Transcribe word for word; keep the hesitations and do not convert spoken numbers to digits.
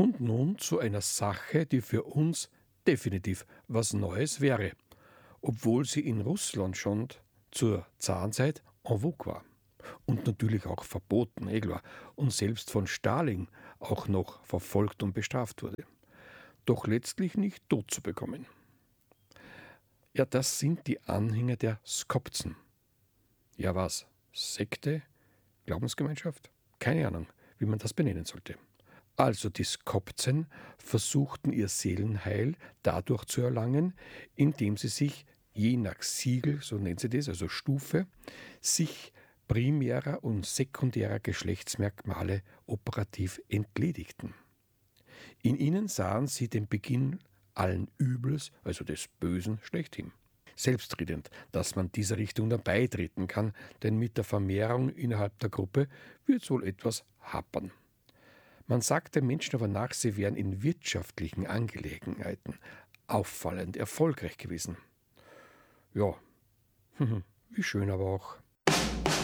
Und nun zu einer Sache, die für uns definitiv was Neues wäre, obwohl sie in Russland schon zur Zarzeit en vogue war. Und natürlich auch verboten, eh klar, und selbst von Stalin auch noch verfolgt und bestraft wurde. Doch letztlich nicht tot zu bekommen. Ja, das sind die Anhänger der Skopzen. Ja, was? Sekte? Glaubensgemeinschaft? Keine Ahnung, wie man das benennen sollte. Also die Skopzen versuchten ihr Seelenheil dadurch zu erlangen, indem sie sich je nach Siegel, so nennt sie das, also Stufe, sich primärer und sekundärer Geschlechtsmerkmale operativ entledigten. In ihnen sahen sie den Beginn allen Übels, also des Bösen, schlechthin. Selbstredend, dass man dieser Richtung dann beitreten kann, denn mit der Vermehrung innerhalb der Gruppe wird wohl etwas hapern. Man sagt den Menschen aber nach, sie wären in wirtschaftlichen Angelegenheiten auffallend erfolgreich gewesen. Ja, wie schön aber auch.